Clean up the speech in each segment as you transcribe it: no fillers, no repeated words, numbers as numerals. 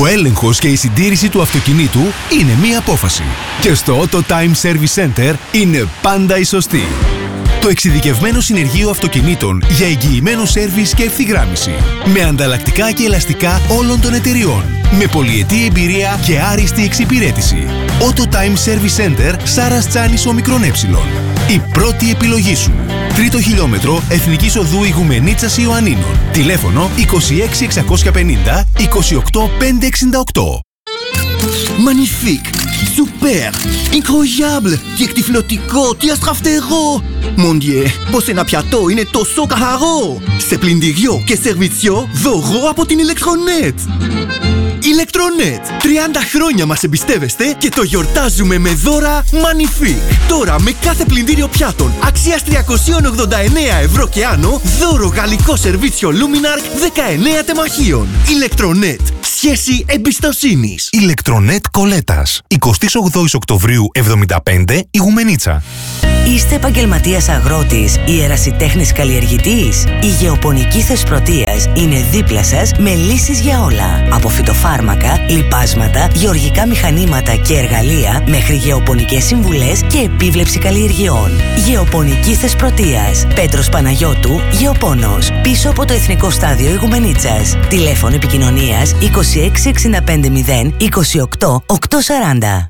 Ο έλεγχος και η συντήρηση του αυτοκινήτου είναι μία απόφαση. Και στο Auto Time Service Center είναι πάντα η σωστή. Το εξειδικευμένο συνεργείο αυτοκινήτων για εγγυημένο σέρβις και ευθυγράμμιση. Με ανταλλακτικά και ελαστικά όλων των εταιριών. Με πολυετή εμπειρία και άριστη εξυπηρέτηση. Auto Time Service Center Σάρας Τσάνης Ομικρόν Ε. Η πρώτη επιλογή σου. 3ο χιλιόμετρο Εθνικής Οδού Ηγουμενίτσας Ιωαννίνων. Τηλέφωνο 26 650 28 568. Magnifique, super, incroyable, τι εκτυφλωτικό, τι αστραφτερό. Mon Dieu, πως ένα πιατό είναι τόσο καθαρό. Σε πλυντήριο και σερβιτσιό δώρο από την Electronet. Electronet, 30 χρόνια μας εμπιστεύεστε και το γιορτάζουμε με δώρα Magnifique. Τώρα με κάθε πλυντήριο πιάτων αξίας 389 ευρώ και άνω, δώρο γαλλικό σερβίτσιο Luminark 19 τεμαχίων. Electronet, σχέση εμπιστοσύνης. Electronet Κολέτας, 28 Οκτωβρίου 75, Ηγουμενίτσα. Είστε επαγγελματίας αγρότης ή ερασιτέχνης καλλιεργητής? Η Γεωπονική Θεσπρωτείας είναι δίπλα σας με λύσεις για όλα. Από φυτοφάρμακα, λιπάσματα, γεωργικά μηχανήματα και εργαλεία μέχρι γεωπονικές συμβουλές και επίβλεψη καλλιεργειών. Γεωπονική Θεσπρωτείας. Πέτρος Παναγιώτου, Γεωπόνος. Πίσω από το Εθνικό Στάδιο Ηγουμενίτσας. Τηλέφωνο επικοινωνίας 26 650 28 840.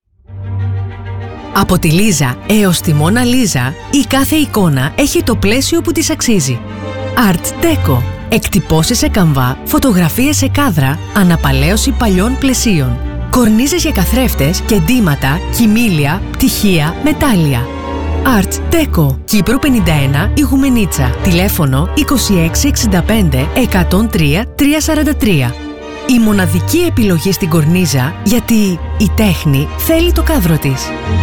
Από τη Λίζα έως τη Μόνα Λίζα, η κάθε εικόνα έχει το πλαίσιο που της αξίζει. Art Deco. Εκτυπώσεις σε καμβά, φωτογραφίες σε κάδρα, αναπαλαίωση παλιών πλαισίων. Κορνίζες για καθρέφτες και ντύματα, κοιμήλια, πτυχία, μετάλλια. Art Deco. Κύπρου 51, Ηγουμενίτσα. Τηλέφωνο 26 65 103 343. Η μοναδική επιλογή στην κορνίζα, γιατί η τέχνη θέλει το κάδρο της.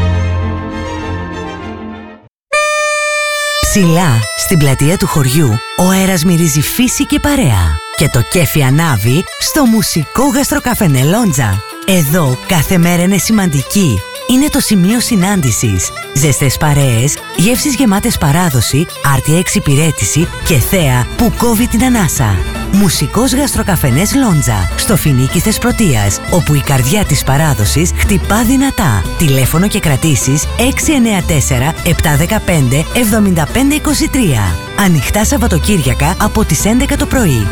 Ψηλά, στην πλατεία του χωριού, ο αέρας μυρίζει φύση και παρέα. Και το κέφι ανάβει στο μουσικό γαστροκαφενέ Λόντζα. Εδώ κάθε μέρα είναι σημαντική. Είναι το σημείο συνάντησης. Ζεστές παρέες, γεύσεις γεμάτες παράδοση, άρτια εξυπηρέτηση και θέα που κόβει την ανάσα. Μουσικός γαστροκαφενές Λόντζα, στο Φοινίκι Θεσπρωτείας, όπου η καρδιά της παράδοσης χτυπά δυνατά. Τηλέφωνο και κρατήσεις 694 715 7523. Ανοιχτά Σαββατοκύριακα από τις 11 το πρωί.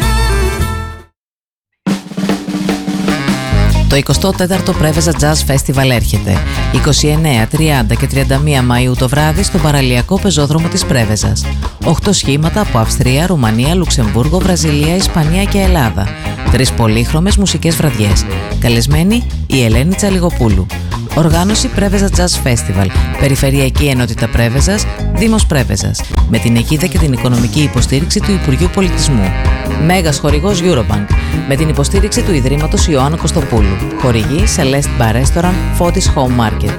Το 24ο Πρέβεζα Jazz Festival έρχεται 29, 30 και 31 Μαΐου το βράδυ στον παραλιακό πεζόδρομο της Πρέβεζας. 8 σχήματα από Αυστρία, Ρουμανία, Λουξεμβούργο, Βραζιλία, Ισπανία και Ελλάδα. 3 πολύχρωμες μουσικές βραδιές. Καλεσμένη η Ελένη Τσαλιγοπούλου. Οργάνωση Πρέβεζα Jazz Festival, Περιφερειακή Ενότητα Πρέβεζας, Δήμος Πρέβεζας, με την αιγίδα και την οικονομική υποστήριξη του Υπουργείου Πολιτισμού. Μέγας χορηγός Eurobank, με την υποστήριξη του Ιδρύματος Ιωάννου Κωστοπούλου. Χορηγή Celeste Bar Restaurant, Fotis Home Market.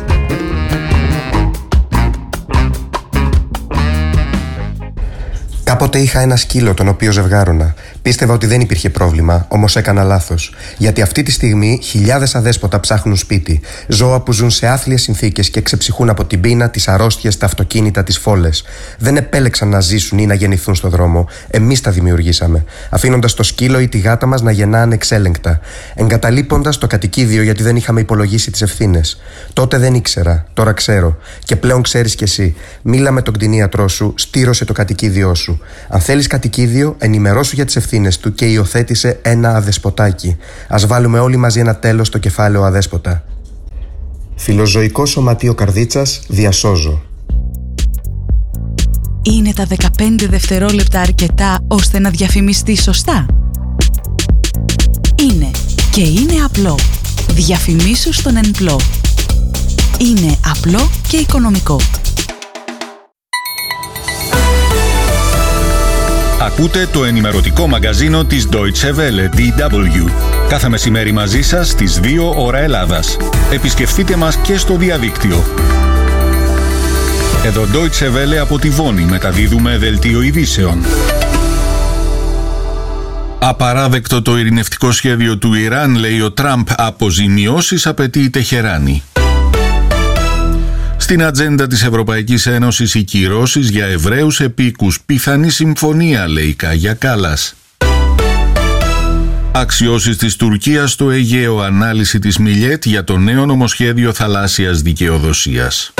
Κάποτε είχα ένα σκύλο τον οποίο ζευγάρωνα. Πίστευα ότι δεν υπήρχε πρόβλημα, όμως έκανα λάθος. Γιατί αυτή τη στιγμή χιλιάδες αδέσποτα ψάχνουν σπίτι. Ζώα που ζουν σε άθλιες συνθήκες και ξεψυχούν από την πείνα, τις αρρώστιες, τα αυτοκίνητα, τις φόλες. Δεν επέλεξαν να ζήσουν ή να γεννηθούν στο δρόμο. Εμείς τα δημιουργήσαμε. Αφήνοντας το σκύλο ή τη γάτα μας να γεννά ανεξέλεγκτα. Εγκαταλείποντας το κατοικίδιο γιατί δεν είχαμε υπολογίσει τις ευθύνες. Τότε δεν ήξερα, τώρα ξέρω. Και πλέον ξέρεις κι εσύ. Μίλα με τον κτηνίατρό σου, στήρωσε το κατοικίδιό σου. Αν θέλεις κατοικίδιο, ενημερώσου για τις ευθύνες του και υιοθέτησε ένα αδεσποτάκι. Ας βάλουμε όλοι μαζί ένα τέλος στο κεφάλαιο αδέσποτα. Φιλοζωικό Σωματείο Καρδίτσας, διασώζω. Είναι τα 15 δευτερόλεπτα αρκετά ώστε να διαφημιστεί σωστά? Είναι και είναι απλό. Διαφημίσου στον ΕΝΠΛΟ. Είναι απλό και οικονομικό. Ακούτε το ενημερωτικό μαγκαζίνο της Deutsche Welle, DW. Κάθε μεσημέρι μαζί σας στις 2 ώρα Ελλάδας. Επισκεφτείτε μας και στο διαδίκτυο. Εδώ Deutsche Welle από τη Βόνη μεταδίδουμε δελτίο ειδήσεων. Απαράδεκτο το ειρηνευτικό σχέδιο του Ιράν, λέει ο Τραμπ, αποζημιώσεις απαιτεί η Τεχεράνη. Στην ατζέντα της Ευρωπαϊκής Ένωσης οι κυρώσεις για Εβραίους επίκους. Πιθανή συμφωνία, λέει Κάγια Κάλλας. Αξιώσεις της Τουρκίας στο Αιγαίο, ανάλυση της Μιλιέτ για το νέο νομοσχέδιο θαλάσσιας δικαιοδοσίας.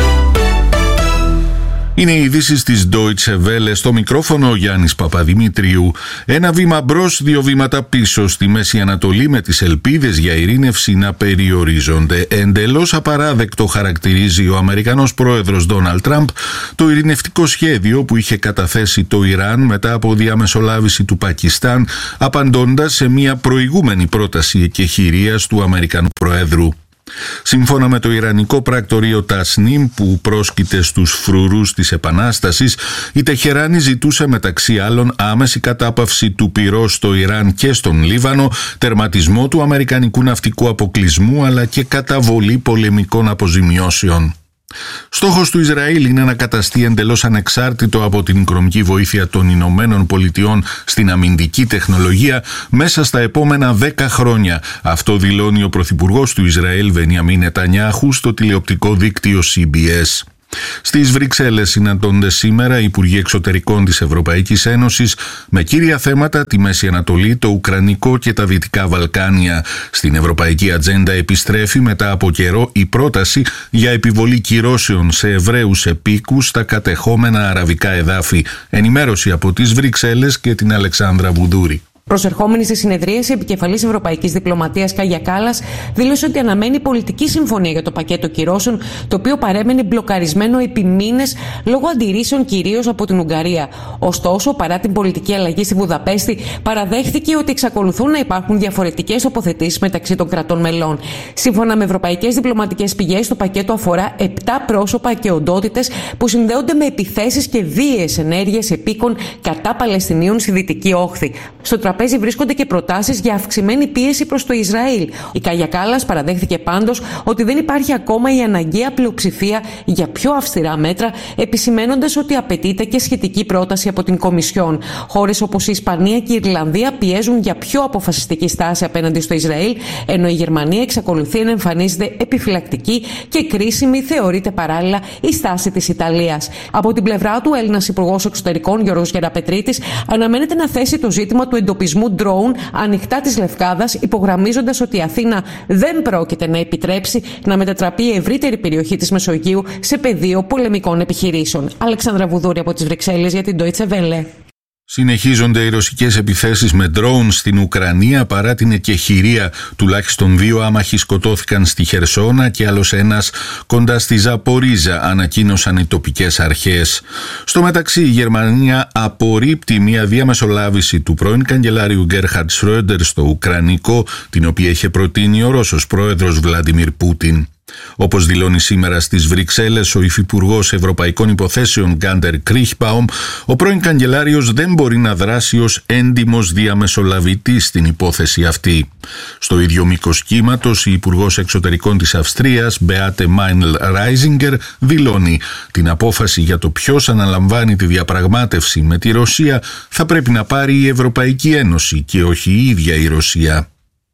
Είναι οι ειδήσεις της Deutsche Welle, στο μικρόφωνο ο Γιάννης Παπαδημητρίου. Ένα βήμα μπρος, 2 βήματα πίσω στη Μέση Ανατολή, με τις ελπίδες για ειρήνευση να περιορίζονται. Εντελώς απαράδεκτο χαρακτηρίζει ο Αμερικανός πρόεδρος Ντόναλντ Τραμπ το ειρηνευτικό σχέδιο που είχε καταθέσει το Ιράν μετά από διαμεσολάβηση του Πακιστάν, απαντώντας σε μια προηγούμενη πρόταση εκεχηρίας του Αμερικανού Προέδρου. Σύμφωνα με το ιρανικό πρακτορείο Τασνίμ, που πρόσκειται στους φρουρούς της Επανάστασης, η Τεχεράνη ζητούσε μεταξύ άλλων άμεση κατάπαυση του πυρός στο Ιράν και στον Λίβανο, τερματισμό του αμερικανικού ναυτικού αποκλεισμού αλλά και καταβολή πολεμικών αποζημιώσεων. Στόχος του Ισραήλ είναι να καταστεί εντελώς ανεξάρτητο από την οικονομική βοήθεια των Ηνωμένων Πολιτειών στην αμυντική τεχνολογία μέσα στα επόμενα 10 χρόνια. Αυτό δηλώνει ο Πρωθυπουργός του Ισραήλ, Μπενιαμίν Νετανιάχου, στο τηλεοπτικό δίκτυο CBS. Στις Βρυξέλλες συναντώνται σήμερα οι Υπουργοί Εξωτερικών της Ευρωπαϊκής Ένωσης με κύρια θέματα τη Μέση Ανατολή, το Ουκρανικό και τα Δυτικά Βαλκάνια. Στην Ευρωπαϊκή Ατζέντα επιστρέφει μετά από καιρό η πρόταση για επιβολή κυρώσεων σε Εβραίους επίκους στα κατεχόμενα αραβικά εδάφη. Ενημέρωση από τις Βρυξέλλες και την Αλεξάνδρα Βουδούρη. Προσερχόμενη στη συνεδρίαση, επικεφαλής Ευρωπαϊκής Διπλωματίας Κάγια Κάλλας δήλωσε ότι αναμένει πολιτική συμφωνία για το πακέτο κυρώσεων, το οποίο παρέμενε μπλοκαρισμένο επί μήνες λόγω αντιρρήσεων κυρίως από την Ουγγαρία. Ωστόσο, παρά την πολιτική αλλαγή στη Βουδαπέστη, παραδέχθηκε ότι εξακολουθούν να υπάρχουν διαφορετικές τοποθετήσεις μεταξύ των κρατών μελών. Σύμφωνα με ευρωπαϊκές διπλωματικές πηγές, το πακέτο αφορά 7 πρόσωπα και οντότητες που συνδέονται με επιθέσεις και βίαιες ενέργειες επίκων κατά Παλαιστινίων στη Δυτική Όχθη. Στο τραπέζι βρίσκονται και προτάσεις για αυξημένη πίεση προς το Ισραήλ. Η Κάγια Κάλλας παραδέχθηκε πάντως ότι δεν υπάρχει ακόμα η αναγκαία πλειοψηφία για πιο αυστηρά μέτρα, επισημαίνοντας ότι απαιτείται και σχετική πρόταση από την Κομισιόν. Χώρες όπως η Ισπανία και η Ιρλανδία πιέζουν για πιο αποφασιστική στάση απέναντι στο Ισραήλ, ενώ η Γερμανία εξακολουθεί να εμφανίζεται επιφυλακτική και κρίσιμη θεωρείται παράλληλα η στάση της Ιταλίας. Από την πλευρά του, Έλληνας Υπουργός Εξωτερικών Γιώργος Γεραπετρίτης αναμένεται να θέσει το ζήτημα του εντοπισμού ντρόουν ανοιχτά της Λευκάδας, υπογραμμίζοντας ότι η Αθήνα δεν πρόκειται να επιτρέψει να μετατραπεί η ευρύτερη περιοχή της Μεσογείου σε πεδίο πολεμικών επιχειρήσεων. Αλεξάνδρα Βουδούρη από τις Βρυξέλλες για την Deutsche Welle. Συνεχίζονται οι ρωσικές επιθέσεις με ντρόουν στην Ουκρανία παρά την εκεχηρία. Τουλάχιστον 2 άμαχοι σκοτώθηκαν στη Χερσόνα και άλλος ένας κοντά στη Ζαπορίζα, ανακοίνωσαν οι τοπικές αρχές. Στο μεταξύ, η Γερμανία απορρίπτει μια διαμεσολάβηση του πρώην καγκελάριου Γκέρχαρτ Σρόιντερ στο Ουκρανικό, την οποία είχε προτείνει ο Ρώσος πρόεδρος Βλαντιμίρ Πούτιν. Όπως δηλώνει σήμερα στις Βρυξέλλες ο Υφυπουργός Ευρωπαϊκών Υποθέσεων Γκάντερ Κρίχπαουμ, ο πρώην καγκελάριος δεν μπορεί να δράσει ως έντιμος διαμεσολαβητής στην υπόθεση αυτή. Στο ίδιο μήκος κύματος, η Υπουργός Εξωτερικών της Αυστρίας, Μπεάτε Μάινλ Ράιζιγκερ, δηλώνει την απόφαση για το ποιος αναλαμβάνει τη διαπραγμάτευση με τη Ρωσία θα πρέπει να πάρει η Ευρωπαϊκή Ένωση και όχι η ίδια η Ρωσία.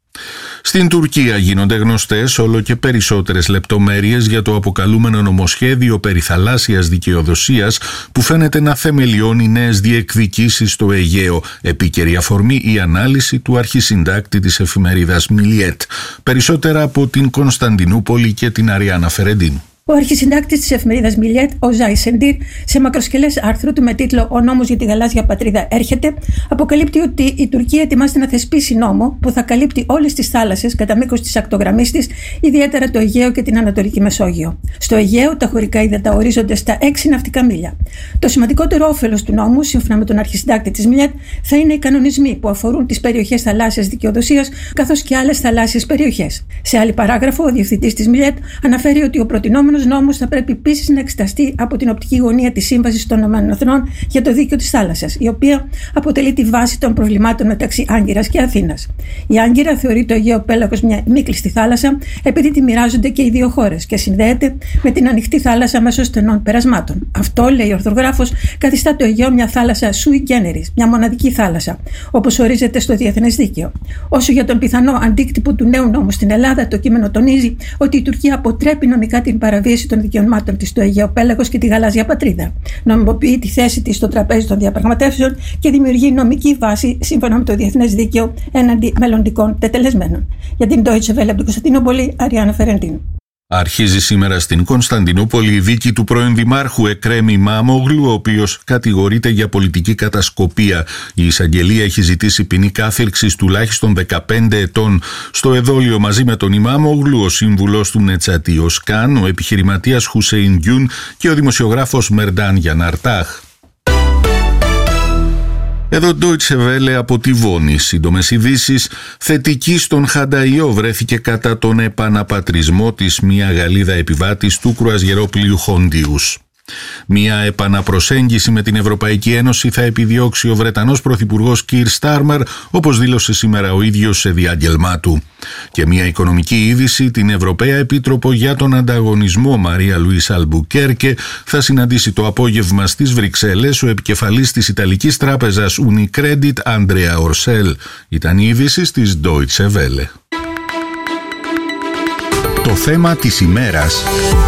Στην Τουρκία γίνονται γνωστές όλο και περισσότερες λεπτομέρειες για το αποκαλούμενο νομοσχέδιο περί θαλάσσιας δικαιοδοσίας που φαίνεται να θεμελιώνει νέες διεκδικήσεις στο Αιγαίο. Επίκαιρη αφορμή η ανάλυση του αρχισυντάκτη της εφημερίδας Μιλιέτ. Περισσότερα από την Κωνσταντινούπολη και την Αριάννα Φερεντίν. Ο αρχισυντάκτης της εφημερίδας Μιλιέτ, ο Ζάι Σεντήρ, σε μακροσκελές άρθρο του με τίτλο «Ο νόμος για τη γαλάζια πατρίδα έρχεται», αποκαλύπτει ότι η Τουρκία ετοιμάζεται να θεσπίσει νόμο που θα καλύπτει όλες τις θάλασσες κατά μήκος της ακτογραμμής της, ιδιαίτερα το Αιγαίο και την Ανατολική Μεσόγειο. Στο Αιγαίο, τα χωρικά ύδατα ορίζονται στα 6 ναυτικά μίλια. Το σημαντικότερο όφελος του νόμου, σύμφωνα με τον αρχισυντάκτη της Μιλιέτ, θα είναι οι κανονισμοί που αφορούν τις περιοχές θαλάσσιας δικαιοδοσίας καθώς και άλλες θαλάσσιες περιοχές. Σε άλλη παράγραφο, ο διευθυντής της Μιλιέτ αναφέρει ότι ο προτινόμενος νόμος θα πρέπει επίσης να εξεταστεί από την οπτική γωνία της Σύμβασης των ΗΠΑ για το Δίκαιο της Θάλασσας, η οποία αποτελεί τη βάση των προβλημάτων μεταξύ Άγκυρας και Αθήνας. Η Άγκυρα θεωρεί το Αιγαίο πέλαγος μια μη κλειστή θάλασσα, επειδή τη μοιράζονται και οι δύο χώρες και συνδέεται με την ανοιχτή θάλασσα μέσω στενών περασμάτων. Αυτό, λέει ο ορθογράφος, καθιστά το Αιγαίο μια θάλασσα sui generis, μια μοναδική θάλασσα, όπως ορίζεται στο διεθνές δίκαιο. Όσο για τον πιθανό αντίκτυπο του νέου νόμου στην Ελλάδα, το κείμενο τονίζει ότι η Τουρκία αποτρέπει νομικά την παραβίαση παραβίαση των δικαιωμάτων της στο Αιγαίο Πέλαγος και τη γαλάζια πατρίδα. Νομιμοποιεί τη θέση της στο τραπέζι των διαπραγματεύσεων και δημιουργεί νομική βάση σύμφωνα με το διεθνές δίκαιο έναντι μελλοντικών τετελεσμένων. Για την Deutsche Welle από την Κωνσταντινούπολη, Αριάννα Φερεντίνου. Αρχίζει σήμερα στην Κωνσταντινούπολη η δίκη του πρώην δημάρχου Εκρέμ Ημάμογλου, ο οποίος κατηγορείται για πολιτική κατασκοπία. Η εισαγγελία έχει ζητήσει ποινή κάθυρξης τουλάχιστον 15 ετών. Στο εδόλιο μαζί με τον Ημάμογλου, ο σύμβουλος του Νετσάτι Οσκάν, ο επιχειρηματίας Χουσέιν Γκιούν και ο δημοσιογράφος Μερντάν Γιαναρτάχ. Εδώ Deutsche Welle από τη Βόνη. Σύντομες ειδήσεις. Θετική στον Χανταϊό βρέθηκε κατά τον επαναπατρισμό της μια Γαλλίδα επιβάτης του κρουαζιερόπλοιου Χόντιους. Μια επαναπροσέγγιση με την Ευρωπαϊκή Ένωση θα επιδιώξει ο Βρετανός Πρωθυπουργός Κίρ Στάρμερ, όπως δήλωσε σήμερα ο ίδιος σε διάγγελμά του. Και μια οικονομική είδηση, την Ευρωπαία Επίτροπο για τον Ανταγωνισμό Μαρία Λουίσα Αλμπουκέρκε θα συναντήσει το απόγευμα στις Βρυξέλλες ο επικεφαλής της Ιταλικής Τράπεζας Unicredit Andrea Orcel. Ήταν η είδηση της Deutsche Welle. Το θέμα της ημέρας.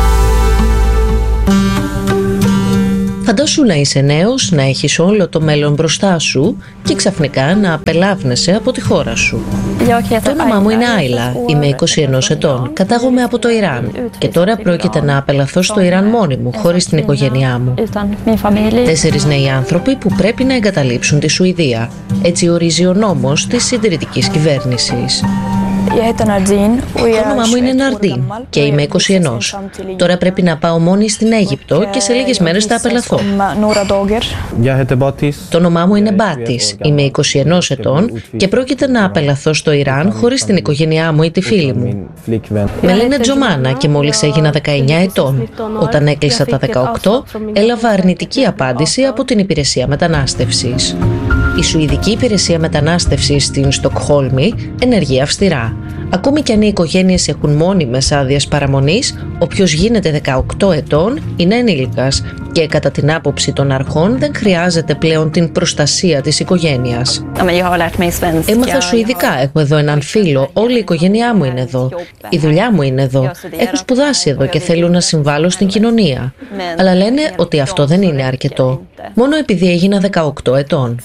Φαντάσου να είσαι νέος, να έχεις όλο το μέλλον μπροστά σου και ξαφνικά να απελάβνεσαι από τη χώρα σου. Το όνομά μου είναι Άιλα, είμαι 21 ετών, κατάγομαι από το Ιράν και τώρα πρόκειται να απελαθώ στο Ιράν μόνη μου, χωρίς την οικογένειά μου. 4 νέοι άνθρωποι που πρέπει να εγκαταλείψουν τη Σουηδία. Έτσι ορίζει ο νόμος της συντηρητικής κυβέρνησης. Το όνομά μου είναι Ναρντίν και είμαι 21. Τώρα πρέπει να πάω μόνη στην Αίγυπτο και σε λίγες μέρες θα απελαθώ. Το όνομά μου είναι Μπάτης, είμαι 21 ετών και πρόκειται να απελαθώ στο Ιράν χωρίς την οικογένειά μου ή τη φίλη μου. Με λένε Τζομάνα και μόλις έγινα 19 ετών. Όταν έκλεισα τα 18, έλαβα αρνητική απάντηση από την υπηρεσία μετανάστευσης. Η Σουηδική Υπηρεσία Μετανάστευσης στην Στοκχόλμη ενεργεί αυστηρά. Ακόμη κι αν οι οικογένειες έχουν μόνιμες άδειες παραμονής, όποιος γίνεται 18 ετών είναι ενήλικας και κατά την άποψη των αρχών δεν χρειάζεται πλέον την προστασία της οικογένειας. Έμαθα σουηδικά, έχω εδώ έναν φίλο, όλη η οικογένειά μου είναι εδώ. Η δουλειά μου είναι εδώ. Έχω σπουδάσει εδώ και θέλω να συμβάλλω στην κοινωνία. Αλλά λένε ότι αυτό δεν είναι αρκετό. Μόνο επειδή έγινα 18 ετών.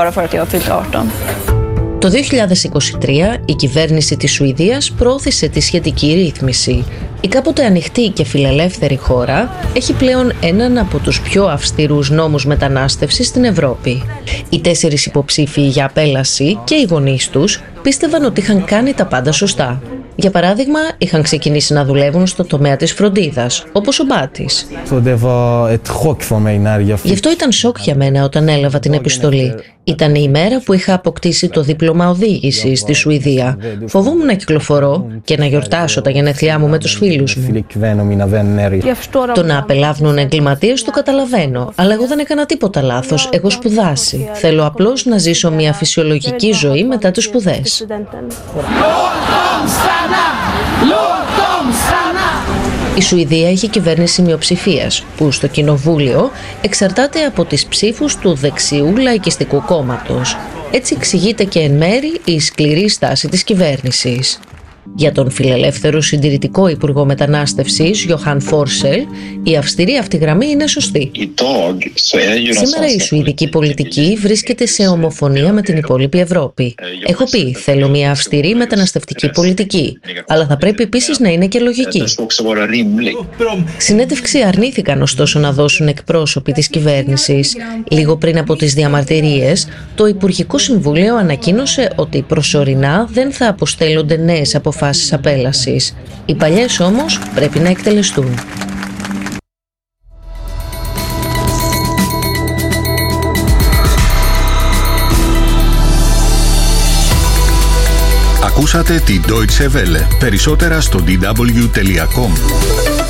Το 2023 η κυβέρνηση της Σουηδίας προώθησε τη σχετική ρύθμιση. Η κάποτε ανοιχτή και φιλελεύθερη χώρα έχει πλέον έναν από τους πιο αυστηρούς νόμους μετανάστευσης στην Ευρώπη. Οι 4 υποψήφιοι για απέλαση και οι γονείς τους πίστευαν ότι είχαν κάνει τα πάντα σωστά. Για παράδειγμα, είχαν ξεκινήσει να δουλεύουν στο τομέα της φροντίδας, όπως ο Μπάτης. Γι' αυτό ήταν σοκ για μένα όταν έλαβα την επιστολή. Ήταν η ημέρα που είχα αποκτήσει το δίπλωμα οδήγησης στη Σουηδία. Φοβόμουν να κυκλοφορώ και να γιορτάσω τα γενέθλιά μου με τους φίλους μου. Το να απελάβνουν εγκληματίες το καταλαβαίνω, αλλά εγώ δεν έκανα τίποτα λάθος. Έχω σπουδάσει. Θέλω απλώς να ζήσω μια φυσιολογική ζωή μετά τις σπουδές. Η Σουηδία έχει κυβέρνηση μειοψηφίας, που στο κοινοβούλιο εξαρτάται από τις ψήφους του δεξιού λαϊκιστικού κόμματος. Έτσι εξηγείται και εν μέρη η σκληρή στάση της κυβέρνησης. Για τον φιλελεύθερο συντηρητικό Υπουργό Μετανάστευσης, Γιοχάν Φόρσελ, η αυστηρή αυτή γραμμή είναι σωστή. Σήμερα η σουηδική πολιτική βρίσκεται σε ομοφωνία με την υπόλοιπη Ευρώπη. Έχω πει, θέλω μια αυστηρή μεταναστευτική πολιτική, αλλά θα πρέπει επίσης να είναι και λογική. Συνέντευξη αρνήθηκαν ωστόσο να δώσουν εκπρόσωποι της κυβέρνησης. Λίγο πριν από τις διαμαρτυρίες, το Υπουργικό Συμβούλιο ανακοίνωσε ότι προσωρινά δεν θα αποστέλλονται νέες αποφάσεις απέλασης. Οι παλιές όμως πρέπει να εκτελεστούν. Ακούσατε τη Deutsche Welle. Περισσότερα στο dw.com.